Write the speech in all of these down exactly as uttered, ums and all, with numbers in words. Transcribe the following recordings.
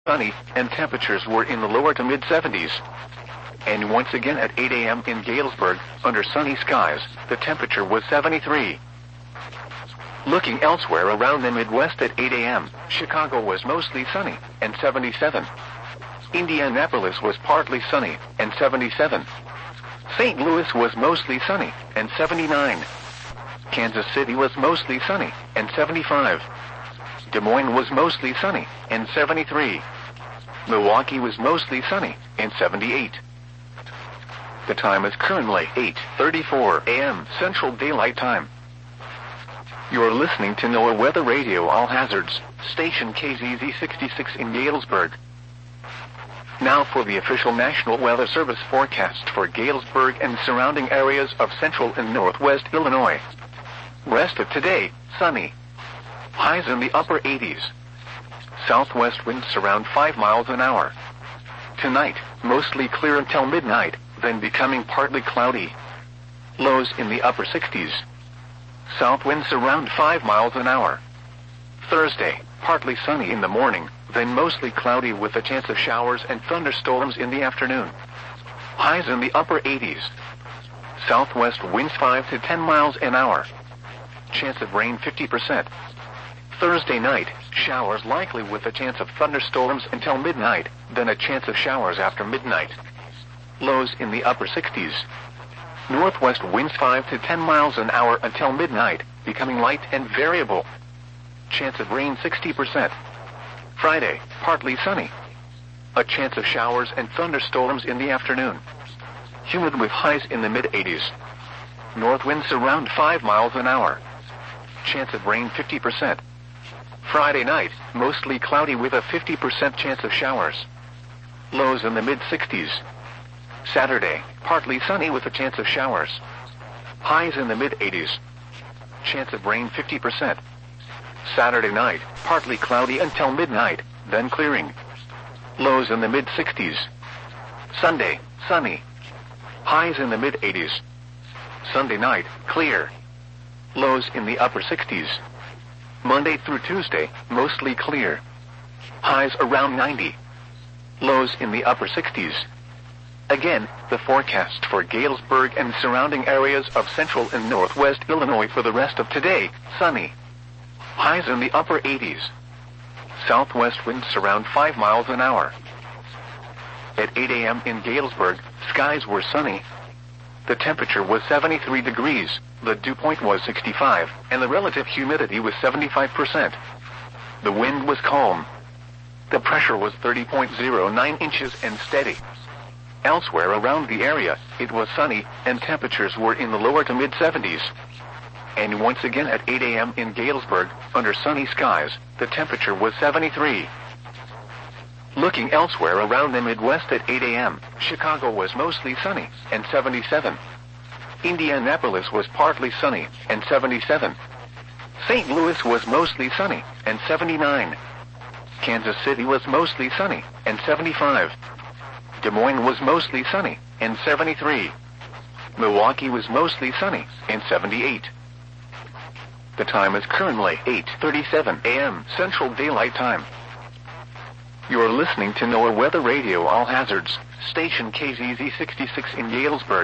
sunny, and temperatures were in the lower to mid seventies. And once again at eight a m in Galesburg, under sunny skies, the temperature was seventy-three. Looking elsewhere around the Midwest at eight a m, Chicago was mostly sunny, and seventy-seven. Indianapolis was partly sunny, and seventy-seven. Saint Louis was mostly sunny, and seventy-nine. Kansas City was mostly sunny, and seventy-five. Des Moines was mostly sunny, and seventy-three. Milwaukee was mostly sunny, and seventy-eight. The time is currently eight thirty-four a m Central Daylight Time. You're listening to NOAA Weather Radio All Hazards, station K Z Z sixty-six in Galesburg. Now for the official National Weather Service forecast for Galesburg and surrounding areas of central and northwest Illinois. Rest of today, sunny. Highs in the upper eighties. Southwest winds around five miles an hour. Tonight, mostly clear until midnight, then becoming partly cloudy. Lows in the upper sixties. South winds around five miles an hour. Thursday, partly sunny in the morning, then mostly cloudy with a chance of showers and thunderstorms in the afternoon. Highs in the upper eighties. Southwest winds five to ten miles an hour. Chance of rain fifty percent. Thursday night, showers likely with a chance of thunderstorms until midnight, then a chance of showers after midnight. Lows in the upper sixties. Northwest winds five to ten miles an hour until midnight, becoming light and variable. Chance of rain sixty percent. Friday, partly sunny. A chance of showers and thunderstorms in the afternoon. Humid with highs in the mid eighties. North winds around five miles an hour. Chance of rain fifty percent. Friday night, mostly cloudy with a fifty percent chance of showers. Lows in the mid sixties. Saturday, partly sunny with a chance of showers. Highs in the mid eighties. Chance of rain fifty percent. Saturday night, partly cloudy until midnight, then clearing. Lows in the mid sixties. Sunday, sunny. Highs in the mid eighties. Sunday night, clear. Lows in the upper sixties. Monday through Tuesday, mostly clear. Highs around ninety. Lows in the upper sixties. Again, the forecast for Galesburg and surrounding areas of central and northwest Illinois for the rest of today, sunny. Highs in the upper eighties. Southwest winds around five miles an hour. At eight a m in Galesburg, skies were sunny. The temperature was seventy-three degrees, the dew point was sixty-five, and the relative humidity was seventy-five percent. The wind was calm. The pressure was thirty point zero nine inches and steady. Elsewhere around the area, it was sunny, and temperatures were in the lower to mid seventies. And once again at eight a m in Galesburg, under sunny skies, the temperature was seventy-three. Looking elsewhere around the Midwest at eight a m, Chicago was mostly sunny, and seventy-seven. Indianapolis was partly sunny, and seventy-seven. Saint Louis was mostly sunny, and seventy-nine. Kansas City was mostly sunny, and seventy-five. Des Moines was mostly sunny, and seventy-three. Milwaukee was mostly sunny, and seventy-eight. The time is currently eight thirty-seven a m Central Daylight Time. You're listening to NOAA Weather Radio All Hazards, station K Z Z sixty-six in Galesburg.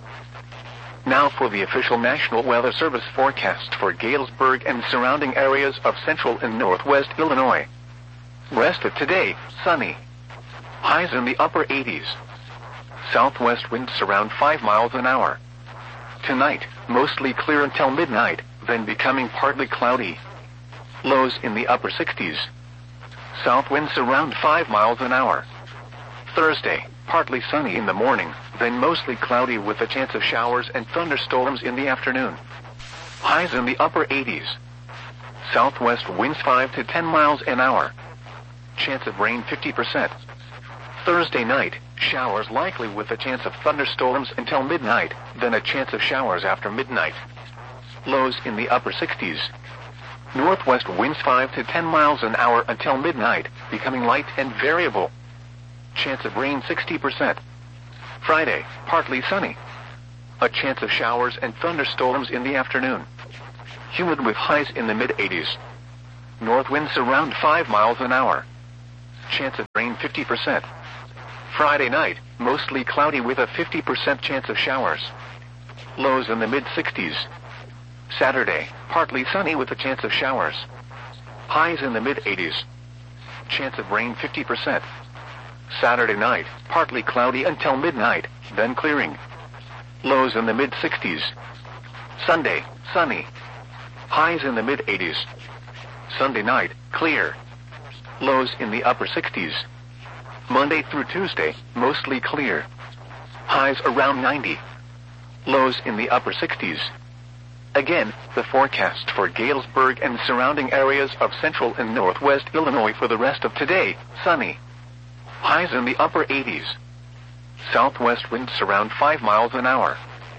Now for the official National Weather Service forecast for Galesburg and surrounding areas of central and northwest Illinois. Rest of today, sunny. Highs in the upper eighties. Southwest winds around five miles an hour. Tonight, mostly clear until midnight, then becoming partly cloudy. Lows in the upper sixties. South winds around five miles an hour. Thursday, partly sunny in the morning, then mostly cloudy with a chance of showers and thunderstorms in the afternoon. Highs in the upper eighties. Southwest winds five to ten miles an hour. Chance of rain fifty percent. Thursday night, showers likely with a chance of thunderstorms until midnight, then a chance of showers after midnight. Lows in the upper sixties. Northwest winds five to ten miles an hour until midnight, becoming light and variable. Chance of rain sixty percent. Friday, partly sunny. A chance of showers and thunderstorms in the afternoon. Humid with highs in the mid eighties. North winds around five miles an hour. chance of rain fifty percent. Friday night, mostly cloudy with a fifty percent chance of showers. Lows in the mid sixties. Saturday, partly sunny with a chance of showers. Highs in the mid eighties. Chance of rain fifty percent. Saturday night, partly cloudy until midnight, then clearing. Lows in the mid sixties. Sunday, sunny. Highs in the mid eighties. Sunday night, clear. Lows in the upper sixties. Monday through Tuesday, mostly clear. Highs around ninety. Lows in the upper sixties. Again, the forecast for Galesburg and surrounding areas of central and northwest Illinois for the rest of today, sunny. Highs in the upper eighties. Southwest winds around five miles an hour.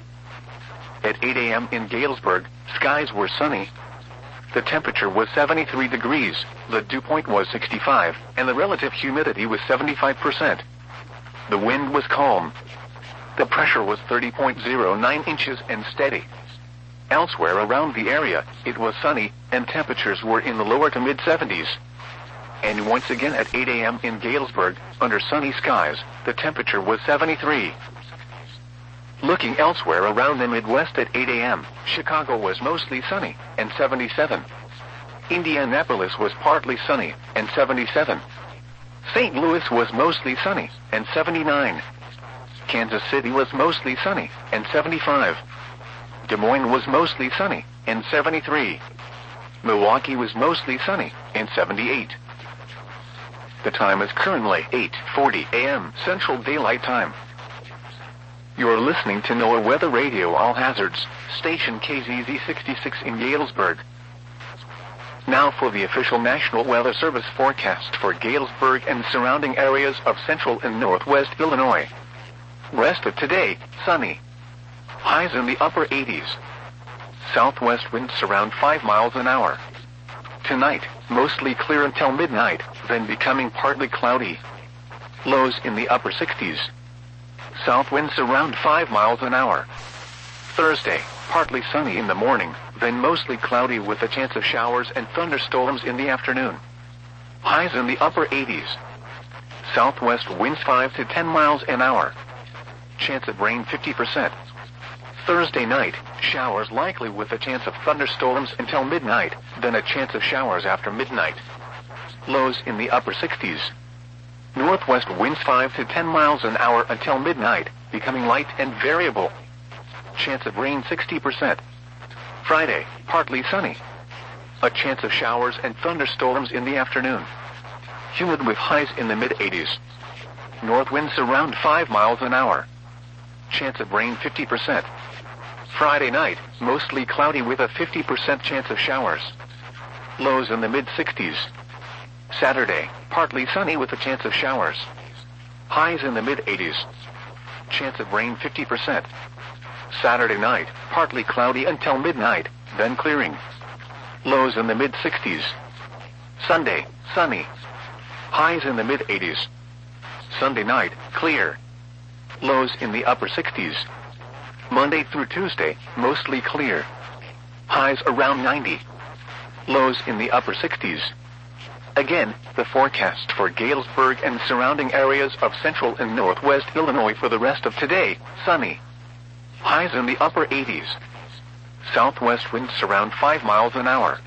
At eight a.m. in Galesburg, skies were sunny. The temperature was seventy-three degrees, the dew point was sixty-five, and the relative humidity was seventy-five percent. The wind was calm. The pressure was thirty point zero nine inches and steady. Elsewhere around the area, it was sunny, and temperatures were in the lower to mid seventies. And once again at eight a.m. in Galesburg, under sunny skies, the temperature was seventy-three. Looking elsewhere around the Midwest at eight a.m., Chicago was mostly sunny, and seventy-seven. Indianapolis was partly sunny, and seventy-seven. Saint Louis was mostly sunny, and seventy-nine. Kansas City was mostly sunny, and seventy-five. Des Moines was mostly sunny, and seventy-three. Milwaukee was mostly sunny, and seventy-eight. The time is currently eight forty a.m. Central Daylight Time. You are listening to NOAA Weather Radio All Hazards, station K Z Z sixty-six in Galesburg. Now for the official National Weather Service forecast for Galesburg and surrounding areas of central and northwest Illinois. Rest of today, sunny. Highs in the upper eighties. Southwest winds around five miles an hour. Tonight, mostly clear until midnight, then becoming partly cloudy. Lows in the upper sixties. South winds around five miles an hour. Thursday, partly sunny in the morning, then mostly cloudy with a chance of showers and thunderstorms in the afternoon. Highs in the upper eighties. Southwest winds five to ten miles an hour. Chance of rain fifty percent. Thursday night, showers likely with a chance of thunderstorms until midnight, then a chance of showers after midnight. Lows in the upper sixties. Northwest winds five to ten miles an hour until midnight, becoming light and variable. Chance of rain sixty percent. Friday, partly sunny. A chance of showers and thunderstorms in the afternoon. Humid with highs in the mid eighties. North winds around five miles an hour. Chance of rain fifty percent. Friday night, mostly cloudy with a fifty percent chance of showers. Lows in the mid sixties. Saturday, partly sunny with a chance of showers. Highs in the mid eighties. Chance of rain fifty percent. Saturday night, partly cloudy until midnight, then clearing. Lows in the mid sixties. Sunday, sunny. Highs in the mid eighties. Sunday night, clear. Lows in the upper sixties. Monday through Tuesday, mostly clear. Highs around ninety. Lows in the upper sixties. Again, the forecast for Galesburg and surrounding areas of central and northwest Illinois for the rest of today, sunny. Highs in the upper eighties. Southwest winds around five miles an hour.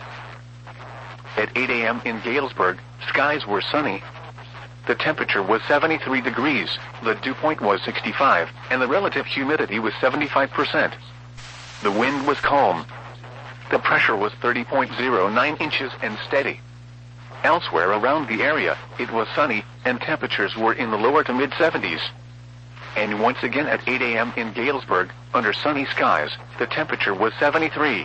At eight a.m. in Galesburg, skies were sunny. The temperature was seventy-three degrees, the dew point was sixty-five, and the relative humidity was seventy-five percent. The wind was calm. The pressure was thirty point zero nine inches and steady. Elsewhere around the area, it was sunny, and temperatures were in the lower to mid seventies. And once again at eight a.m. in Galesburg, under sunny skies, the temperature was seventy-three.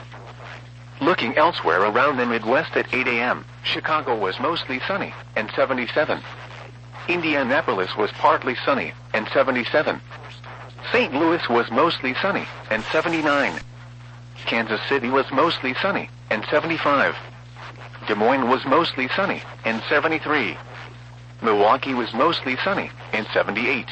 Looking elsewhere around the Midwest at eight a.m., Chicago was mostly sunny, and seventy-seven. Indianapolis was partly sunny, and seventy-seven. Saint Louis was mostly sunny, and seventy-nine. Kansas City was mostly sunny, and seventy-five. Des Moines was mostly sunny, and seventy-three. Milwaukee was mostly sunny, and seventy-eight.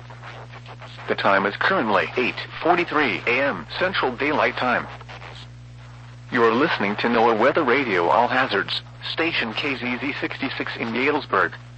The time is currently eight forty-three a.m. Central Daylight Time. You are listening to NOAA Weather Radio All Hazards, Station K Z Z sixty-six in Galesburg.